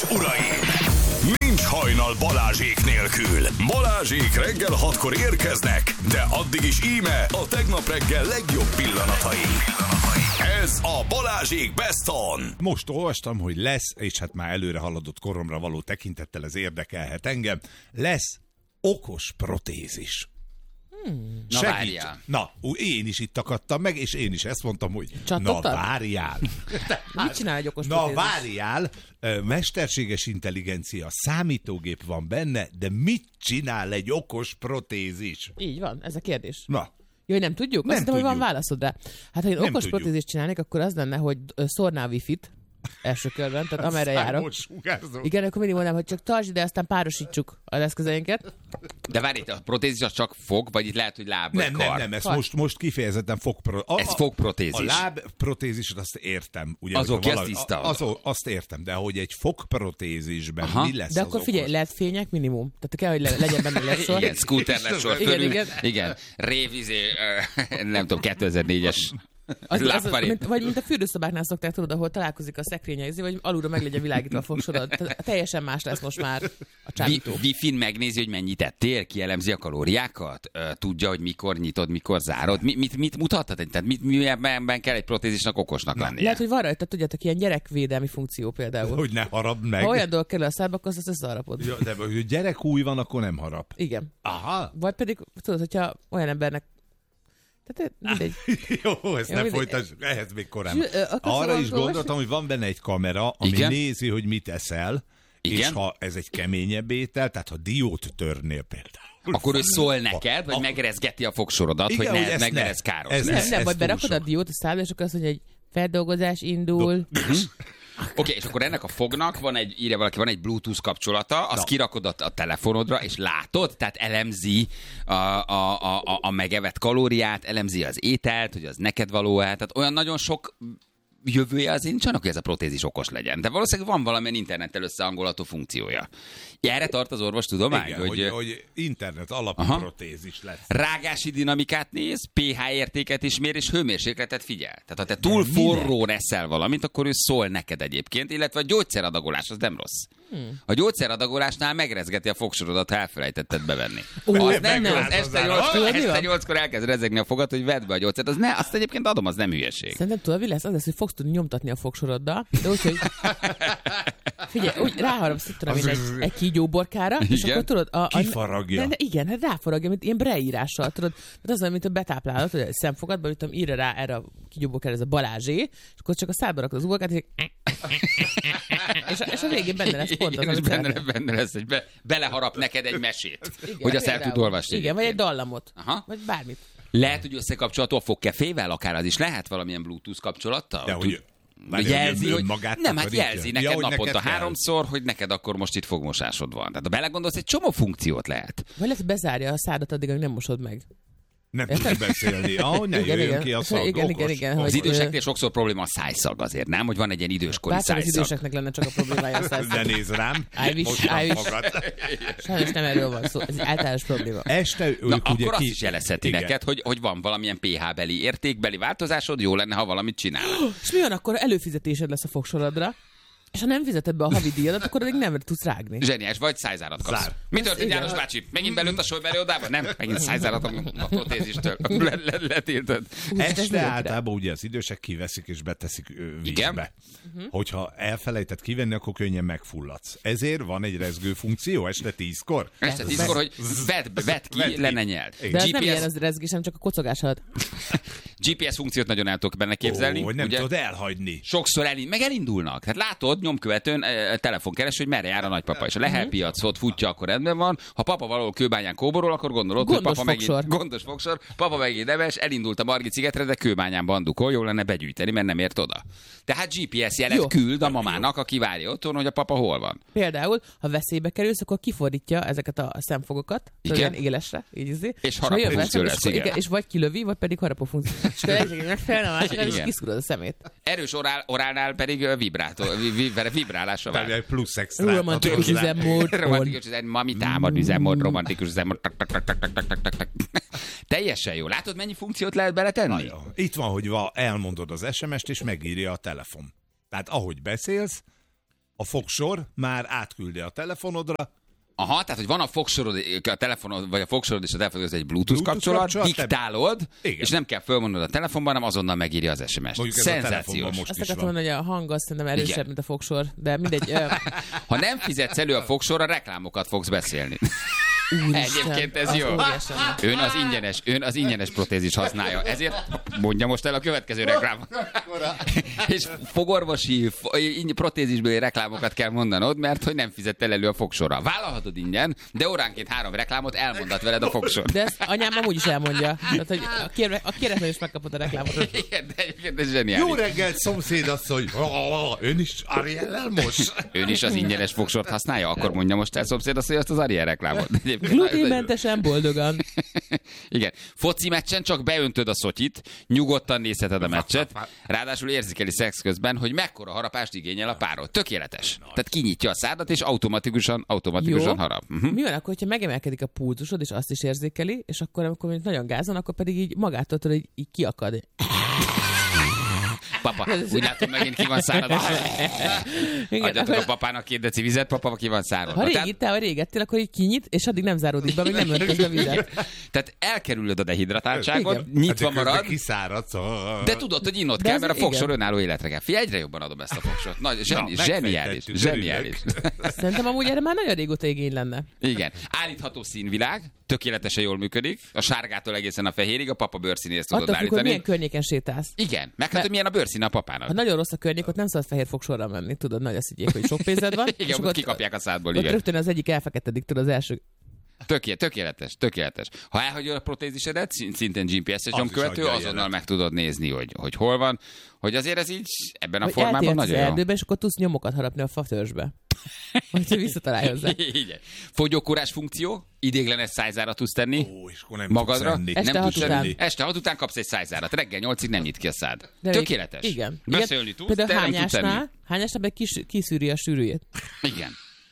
és uraim! Nincs hajnal Balázsék nélkül. Balázsék reggel 6-kor érkeznek, de addig is íme a tegnap reggel legjobb pillanatai. Ez a Balázsék Best On. Most olvastam, hogy lesz, és hát már előre haladott koromra való tekintettel ez érdekelhet engem, lesz okos protézis. Na várjál. Na, én is itt akadtam meg, és én is ezt mondtam, hogy Csatottad? na várjál. Mit csinál egy okos Na protézis? várjál, mesterséges intelligencia, számítógép van benne, de mit csinál egy okos protézis? Így van, ez a kérdés. Na, Jó, hogy nem tudjuk? Nem Azt hiszem, hogy van tudjuk. válaszod rá. Hát, ha én Nem okos tudjuk. protézist csinálnék, akkor az lenne, hogy szórnál wifi-t első körben, tehát amerre járok. Számos sugárzó. Igen, akkor mindig mondanám, hogy csak tartsd ide, aztán párosítsuk az eszközeinket. De várj, itt a protézis az csak fog, vagy itt lehet, hogy láb vagy kar? Nem, ez Kar. most kifejezetten fogprotézis. Ez fogprotézis. A lábprotézist azt értem. Ugye, Az hogyha oké, azt tiszta. azt értem, de hogy egy fogprotézisben Aha. mi lesz De az akkor figyelj, okos? lehet fények minimum. Tehát kell, hogy legyen benne lesor. Igen, scooter lesor Igen, körül. igen. Igen, nem tudom, 2004-es lábparé. Vagy mint a fürdőszobáknál szokták, tudod, ahol találkozik a szekrénye, vagy alulra meg legyen világítva a fogsorod. Tehát teljesen más lesz most már a csábító. Wi-Fi-n megnézi, hogy mennyit ettél, kielemzi a kalóriákat, tudja, hogy mikor nyitod, mikor zárod. Mit mutathat? Tehát miben kell egy protézisnak okosnak lennie? Lehet, hogy van rajta, tudjátok, ilyen gyerekvédelmi funkció például. Hogy ne harapd meg. Ha olyan dolog kerül a szádba, akkor azt összeharapod. Ja, de hogy gyerekúj van, akkor nem harap. Igen. Aha. Vagy pedig, tudod, hogyha olyan embernek... Tehát mindegy. Jó, ezt Jó, nem mindegy. folytasd, ehhez még korán. Akarsz Arra is valamit gondoltam, olvasni? hogy van benne egy kamera, ami Igen? nézi, hogy mit eszel, Igen? és ha ez egy keményebb étel, tehát ha diót törnél például. Akkor ő szól neked, vagy megrezgeti a fogsorodat, Igen, hogy hogy ne, ezt meg ne ne. lesz káros. Ez lesz. Nem, vagy túl berakod a sok. diót a szádba, és akkor azt mondja, hogy feldolgozás indul. Oké, és akkor ennek a fognak írja valaki, van egy Bluetooth kapcsolata, azt kirakod a telefonodra, és látod, tehát elemzi a megevett kalóriát, elemzi az ételt, hogy az neked való-e, tehát olyan nagyon sok jövője azért nincs annak, hogy ez a protézis okos legyen. De valószínűleg van valamilyen internettel összehangolható funkciója. Erre tart az orvostudomány, Igen, hogy internet alapú Aha. protézis lesz. rágási dinamikát néz, pH értéket is mér, és hőmérsékletet figyel. Tehát ha te túl forrón eszel valamit, akkor ő szól neked egyébként, illetve a gyógyszeradagolás az nem rossz. A gyógyszeradagolásnál megrezgeti a fogsorodat, ha elfelejtetted bevenni. Az nem rossz. Este 8-kor elkezd rezegni a fogad, hogy vedd be a gyógyszert. Azt egyébként adom, az nem hülyeség. Szerintem tudod, mi lesz? Az lesz, hogy fogsz tudni nyomtatni a fogsoroddal, de úgyhogy... Figyelj, úgy ráharapsz, itt tudom én egy kígyóborkára, és Igen. akkor tudod... Kifaragja. De igen, hát ráfaragja, mint ilyen breírással, tudod. Tehát az olyan, mint a betáplálat, hogy a szemfogadban, hogy tudom, írja rá erre a kígyóborkára, ez a Balázsé, és akkor csak a szádba rakod az uborkát, és a végén benne lesz pont az, Igen, és amit benne lesz, hogy beleharap neked egy mesét, igen, hogy azt el tud például. olvasni. Igen, vagy egy egyébként. dallamot. Aha. Vagy bármit. Lehet, hogy összekapcsolható a fogkefével, akár az is lehet valamilyen Bluetooth kapcsolattal? De hogy Jelzi, hogy önmagát nem, hát takarítja? jelzi Ja, neked hogy naponta neked kell. 3-szor, hogy neked akkor most itt fogmosásod van. Tehát ha belegondolsz, egy csomó funkciót lehet. Vagy lehet, hogy bezárja a szádat addig, amíg nem mosod meg. Nem tudsz beszélni. Ahogy ne jöjjön ki a szag. Igen, okos. igen, Az hogy- időseknél sokszor probléma a szájszag azért, nem? Hogy van egy ilyen időskori Bárcsak az szájszag. időseknek lenne csak a problémája a Ne szájszag. nézz rám. I wish. Magad. Sajnos nem erről van szó. Ez egy általános probléma. Este ők Na, ugye akkor azt is jelezheti Igen. neked, hogy van valamilyen pH-beli, értékbeli változásod, jó lenne, ha valamit csinál. És mi van, akkor előfizetésed lesz a fogsorodra, és ha nem fizeted be a havi díjadat, akkor addig nem tudsz rágni. Zseniás, vagy szájzárat kapsz. Zár. Mi történt, igen. János bácsi? Megint belőtt a solybelőodába? Nem, megint szájzárat a protézistől. Letiltad. Este általában ugye az idősek kiveszik és beteszik Igen. vízbe. Hogyha elfelejtett kivenni, akkor könnyen megfulladsz. Ezért van egy rezgő funkció este 10-kor. Este 10-kor, hogy vedd ki, le ne nyeld. De ez nem ilyen GPS, az rezgés, hanem csak a kocogás alatt. GPS funkciót nagyon el tudok benne képzelni. Hogy nem ugye? tudod elhagyni. Sokszor elindulnak. Hát látod, nyomkövetőn telefonkeres, hogy merre jár a nagypapa. És a lehelpiacot futja, akkor rendben van. Ha papa valahol Kőbányán kóborol, akkor gondolod, Gondos hogy papa fogsor. megint gondos fogsor, papa megint neves, elindult a Margit szigetre, de Kőbányán bandukol, jó lenne begyűjteni, mert nem ért oda. Tehát GPS jelet Jó. küld a mamának, aki várja otthon, hogy a papa hol van. Például, ha veszélybe kerülsz, akkor kifordítja ezeket a szemfogokat, Igen. ilyen élesre, így izé. És ha jön harapó veszély, funkció és lesz, akkor- igen. És vagy kilövi, vagy pedig harapó funkció. És akkor egyik megfelel a másikát, és Igen. kiszúrod a szemét. Erős orálnál pedig vibrálásra vár. Egy plusz extra. Romantikus üzemmód. Romantikus üzemmód, mami támad üzemmód, romantikus üzemmód. Tak. Teljesen jó. Látod, mennyi funkciót lehet beletenni? Itt van, hogy elmondod az SMS-t, és megírja a telefon. Tehát ahogy beszélsz, a fogsor már átküldi a telefonodra. Aha, tehát, hogy van a fogsorod, a telefonod, vagy a fogsorod és a telefonod között egy Bluetooth kapcsolat, diktálod, és nem kell fölmondod a telefonban, hanem azonnal megírja az SMS-t. Szenzációs. Azt akartam mondani, hogy a hang azt szerintem erősebb, mint a fogsor, de mindegy. Ha nem fizetsz elő a fogsorra, reklámokat fogsz beszélni. Egyébként ez jó. Ön az ingyenes protézis használja. Ezért mondja most el a következő reklámot. És fogorvosi protézisbeli reklámokat kell mondanod, mert hogy nem fizettél elő a fogsorra. Vállalhatod ingyen, de óránként 3 reklámot elmondat veled a fogsor. De ezt anyám amúgy is elmondja. Tehát, hogy a kéretlen is megkapod a reklámot. Igen, de egyébként ez zseniális. Jó reggelt, szomszédasszony! Ön is Ariellel most? Ön is az ingyenes fogsort használja? Akkor mondja most el szomszédasszony azt az Ariel reklámot. Gluténmentesen, boldogan. Igen. Foci meccsen csak beöntöd a szotyit, nyugodtan nézheted a meccset, ráadásul érzékeli szex közben, hogy mekkora harapást igényel a párod. Tökéletes. Tehát kinyitja a szádat, és automatikusan harap. Mi van akkor, hogyha megemelkedik a pulzusod, és azt is érzékeli, és akkor, amikor nagyon gázon, akkor pedig így magától tudod, hogy így kiakad. Papa, úgy látom, megint ki van száradva. Adjatok a papának 2 deci vizet, papa ki van száradva. Ha régettél, akkor így kinyit, és addig nem záródik be, még nem öntöd a vizet. Tehát elkerülöd a dehidratáltságot, nyitva marad, de tudod, hogy innod kell, mert a fogsor önálló életre kell. Figyelj, egyre jobban adom ezt a fogsort. Zseniális. Szerintem amúgy erre már nagyon régóta igény lenne. Igen. Állítható színvilág, tökéletesen jól működik. A sárgától egészen a fehérig, a papa bőrszínéhez tudod állítani. Attól, hogy milyen környéken sétálsz. Igen, meg hát, hogy milyen a bőrszíne a papának. Ha nagyon rossz a környék, ott nem szabad fehér fogsorra menni, tudod, nagy azt higgyék, hogy sok pénzed van. Igen, és kikapják a szádból, igen. Ott rögtön az egyik elfeketedik, tudod, az első. Tökéletes. Ha elhagyod a protézisedet, szintén GPS-es nyomkövető, azonnal meg tudod nézni, hogy hol van. Hogy azért ez így ebben a formában nagyon jó. Erdőben, és akkor tudsz nyomokat harapni a fatörzsbe. Hogyha visszatalálj hozzá. Igen. Fogyókúrás funkció, idéglenes szájzárat tudsz tenni magadra. Este 6 után kapsz egy szájzárat. Reggel 8-ig nem nyit ki a szád. Tökéletes. Igen. Beszélni tudsz, de nem tudsz tenni. Hányásnál kiszűri a sűrűjét. Igen.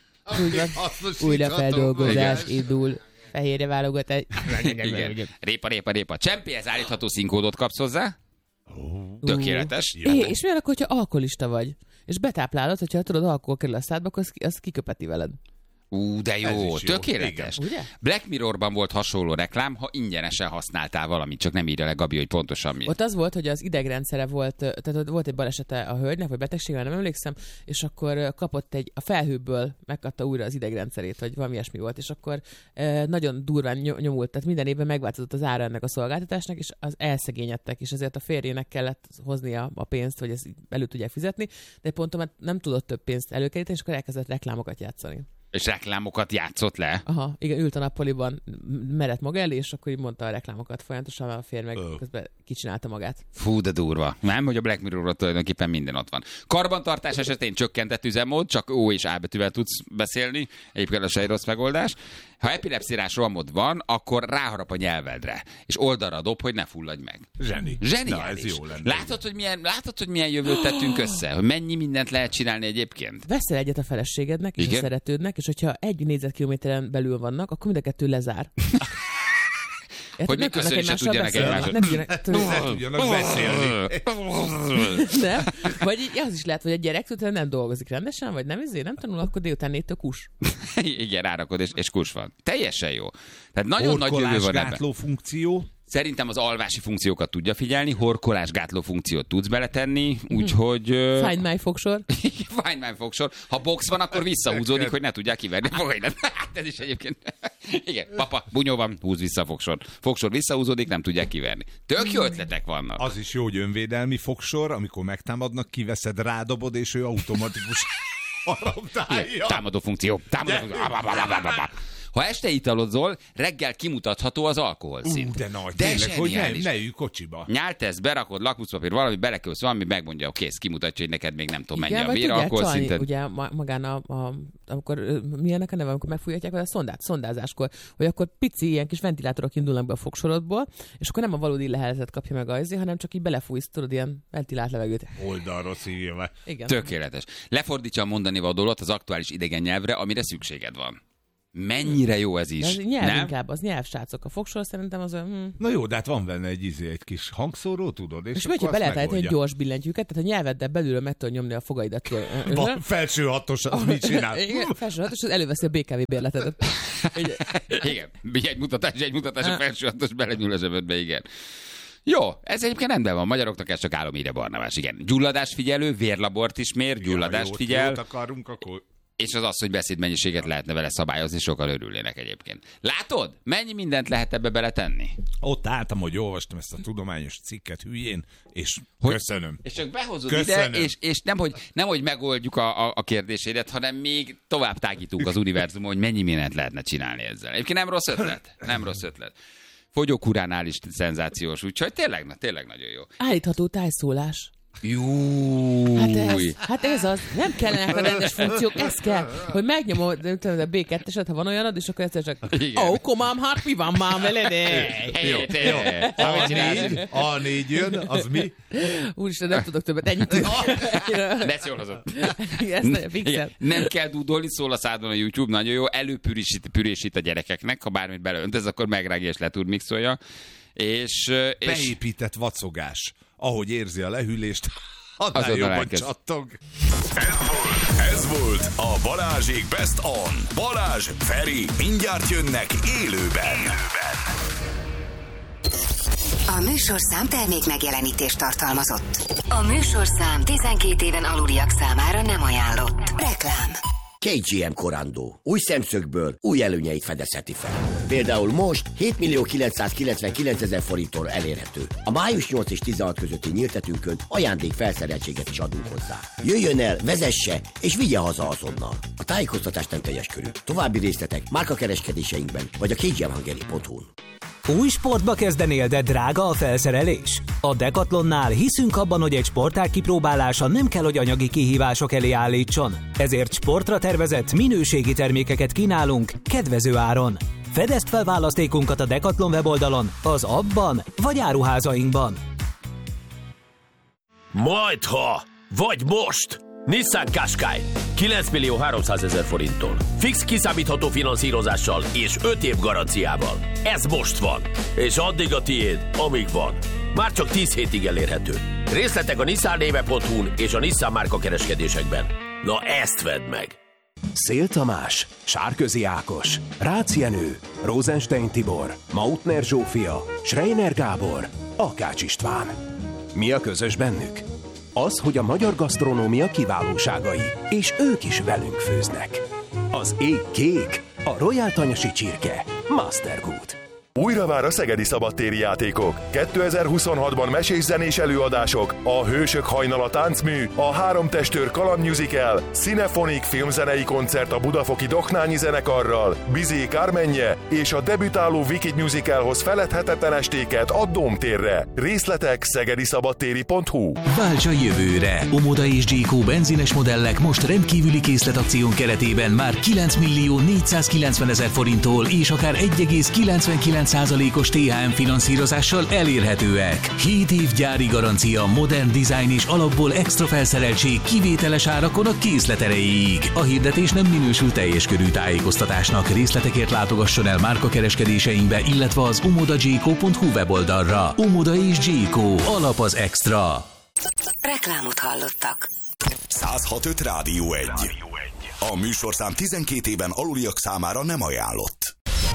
Újra feldolgozás indul. Fehérre válogatás. Igen. Répa. Csempihez állítható színkódot kapsz hozzá. Tökéletes. És milyen akkor, hogyha alkoholista vagy? És betáplálod, hogyha tudod, alkohol kerül a szádba, akkor az kiköpeti veled. De jó, tökéletes. Igen. Black Mirrorban volt hasonló reklám, ha ingyenesen használtál valamit, csak nem írja le Gabi, hogy pontosan mi. Ott az volt, hogy az idegrendszere volt, tehát volt egy balesete a hölgynek, vagy betegségvel, nem emlékszem, és akkor kapott a felhőből, megkapta újra az idegrendszerét, vagy valami ilyesmi volt, és akkor nagyon durván nyomult, tehát minden évben megváltozott az ára ennek a szolgáltatásnak, és az elszegényedtek, és ezért a férjének kellett hoznia a pénzt, hogy ezt elő tudják fizetni, de pont mert nem tudott több pénzt előkeríteni, és akkor elkezdett reklámokat játszani. És reklámokat játszott le? Aha, igen, ült a nappaliban, merett maga elé, és akkor így mondta a reklámokat folyamatosan, a férj meg közben kicsinálta magát. Fú, de durva. Nem, hogy a Black Mirrorról tulajdonképpen minden ott van. Karbantartás esetén csökkentett üzemmód, csak O és A betűvel tudsz beszélni, egyébként az egy rossz megoldás. Ha epilepszirás rohamod van, akkor ráharap a nyelvedre, és oldalra dob, hogy ne fulladj meg. Zseniális. Na, ez jó lenne. Látod, hogy milyen jövőt tettünk össze? Hogy mennyi mindent lehet csinálni egyébként? Veszel egyet a feleségednek és a szeretődnek, és hogyha 1 négyzetkilométeren belül vannak, akkor mind a 2 lezár. Hogy még köszönni se tudjanak egymásra. Nem tudjanak beszélni. Nem? Vagy így az is lehet, hogy a gyerek utána nem dolgozik rendesen, vagy nem tanul, akkor délután 4-től kus. Igen, rárakod, és kus van. Teljesen jó. Tehát nagyon nagy jövő van ebben. Funkció. Szerintem az alvási funkciókat tudja figyelni, horkolásgátló funkciót tudsz beletenni, úgyhogy... Find my fogsor. Find my fogsor. Ha box van, akkor visszahúzódik, hogy ne tudják kiverni a fogaidat. Ez is egyébként... Igen, papa, bunyó van, húz vissza a fogsor. Fogsor visszahúzódik, nem tudják kiverni. Tök jó ötletek vannak. Az is jó, hogy önvédelmi fogsor, amikor megtámadnak, kiveszed, rádobod, és ő automatikus adaptálja. Támadó funkció. Ha este italozol, reggel kimutatható az alkoholszint. De nagy, tényleg, hogy ne ülj kocsiba. Nyáltesz, berakod lakmuszpapír, valami belekölsz, valami megmondja, hogy kész, kimutatja, hogy neked még nem tudom mennyi a vér alkoholszinted. Ugye magán amikor milyenek a neve, amikor megfújhatják a szondázáskor, hogy akkor pici ilyen kis ventilátorok indulnak be a fogsorodból, és akkor nem a valódi leheletet kapja meg ajzi, hanem csak így belefújsz, tudod, ilyen ventilált levegőt. Oldalról szívja meg. Tökéletes. Lefordítsa a mondani vadólat az aktuális idegen nyelvre, amire szükséged van. Mennyire jó ez is. Ez nyelv nem? inkább, az nyelvsrácok. A fogsor szerintem az olyan... Na jó, de hát van benne egy kis hangszóró, tudod? És mi, hogyha be lehet állítani egy gyors billentyűket, tehát a nyelveddel belülről meg tudod nyomni a fogaidat. Van felső hatos, az mit csinál? Igen, felső hatos, az előveszi a BKV bérletedet. Igen, egy mutatás a felső hatos belenyúl a zsebedbe, igen. Jó, ez egyébként rendben van. Magyaroknak ez csak álomhíre, Barnabás. Igen. Gyulladásfigyelő, vérlabort is mér, gyulladást figyel. Jót akarunk, akkor... És az, hogy beszédmennyiséget lehetne vele szabályozni, sokkal örülnének egyébként. Látod? Mennyi mindent lehet ebbe beletenni? Ott álltam, hogy olvastam ezt a tudományos cikket hülyén, és köszönöm. És csak behozod köszönöm. ide, és nemhogy megoldjuk a kérdésédet, hanem még tovább tágítunk az univerzumon, hogy mennyi mindent lehetne csinálni ezzel. Egyébként nem rossz ötlet. Nem rossz ötlet. Fogyókúránál is szenzációs, úgyhogy tényleg nagyon jó. Állítható tájszólás. Jú. Hát ez az. Nem kellenek a rendes funkciók, ez kell, hogy megnyomod a B2-eset, ha van olyanod, és akkor egyszer csak komám, hát mi van már veled? Jó. A4 jön, az mi? Úristen, nem tudok többet, ennyit. Lesz jól hozott. Ezt nagyon fixel. Nem kell dúdolni, szól a szádon a YouTube, nagyon jó. Előpürésít a gyerekeknek, ha bármit beleöntesz, akkor megrágja és letúrmixolja. És beépített vacogás. Ahogy érzi a lehűlést, annál jobban csattog. Ez volt a Balázsék Best On. Balázs, Feri, mindjárt jönnek élőben. A műsorszám termék megjelenítést tartalmazott. A műsorszám 12 éven aluliak számára nem ajánlott. Reklám. KGM Korandó. Új szemszögből új előnyeit fedezheti fel. Például most 7.999.000 forinttól elérhető. A május 8 és 16 közötti nyíltetünkön ajándék felszereltséget is adunk hozzá. Jöjjön el, vezesse és vigye haza azonnal. A tájékoztatás nem teljes körű. További részletek márkakereskedéseinkben vagy a kgmhungary.hu-n. Új sportba kezdenél, de drága a felszerelés? A Decathlonnál hiszünk abban, hogy egy sportág kipróbálása nem kell, hogy anyagi kihívások elé állítson. Ezért sportra tervezett, minőségi termékeket kínálunk kedvező áron. Fedezd fel választékunkat a Decathlon weboldalon, az appban vagy áruházainkban. Majdha! Vagy most! Nissan Qashqai 9.300.000 forinttól. Fix kiszámítható finanszírozással és 5 év garanciával. Ez most van. És addig a tiéd, amíg van. Már csak 10 hétig elérhető. Részletek a nissannéve.hu-n és a Nissan márka kereskedésekben. Na ezt vedd meg! Szél Tamás, Sárközi Ákos, Rácz Jenő, Rosenstein Tibor, Mautner Zsófia, Schreiner Gábor, Akács István. Mi a közös bennük? Az, hogy a magyar gasztronómia kiválóságai, és ők is velünk főznek. Az ég kék, a Royal Tanyasi csirke, Mastergood. Újra már a szegedi szabadtéri játékok. 2026-ban mesés-zenés előadások, a Hősök hajnala táncmű, a Három testőr kalandmusical, Cinefonik filmzenei koncert a budafoki Doknányi zenekarral, Bizé Kármenje és a debütáló Wicked musicalhoz feledhetetlen estéket a Dómtérre. Részletek szegediszabadtéri.hu. Válts a jövőre! Omoda és Gyékó benzines modellek most rendkívüli készletakción keretében már 9.490.000 forinttól és akár 1,99%-os THM finanszírozással elérhetőek. 7 év gyári garancia, modern dizájn és alapból extra felszereltség kivételes árakon a készlet erejéig. A hirdetés nem minősül teljes körű tájékoztatásnak. Részletekért látogasson el márkakereskedéseinkbe, illetve az omodagyékó.hu weboldalra. Omoda és Gyékó. Alap az extra. Reklámot hallottak. 106.5 Rádió 1. A műsorszám 12 éven aluliak számára nem ajánlott.